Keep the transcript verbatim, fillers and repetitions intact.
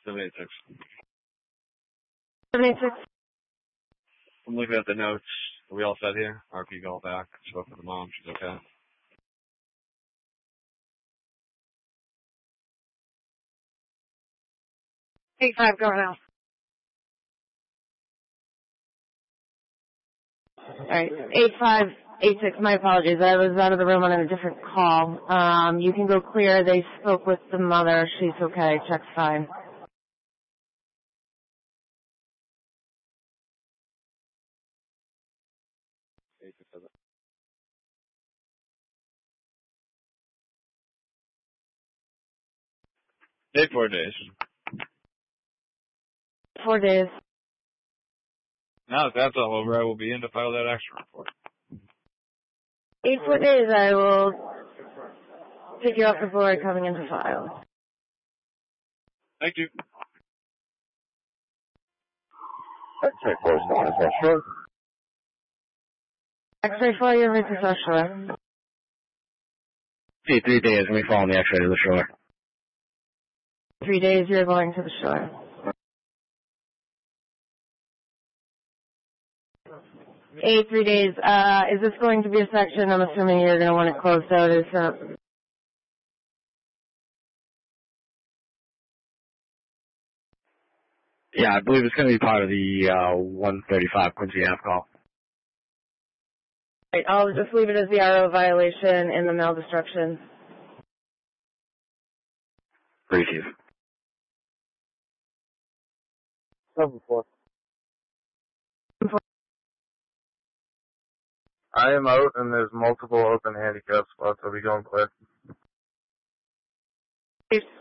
seven eight six. seven eight six. I'm looking at the notes. Are we all set here? R P called back. Spoke with the mom. She's okay. eight five, go now. Alright, eight five eight six, my apologies. I was out of the room on a different call. Um, you can go clear. They spoke with the mother. She's okay. Check's fine. eight six seven. Eight four days. Four days. Now that that's all over, I will be in to file that action report. Eight four days, I will pick you up before coming into file. Thank you. X-ray four, is that short? X-ray for you, Mister Joshua. See, three days, and we follow the X-ray to the shore. Three days, you're going to the shore. Eight, three days. Uh, is this going to be a section? I'm assuming you're going to want it closed out. Is uh, Yeah, I believe it's going to be part of the uh, one thirty-five Quincy Ave call. right, I'll just leave it as the R O violation and the mail destruction. Brief you. seven four. I am out, and there's multiple open handicap spots. I'll be going quick.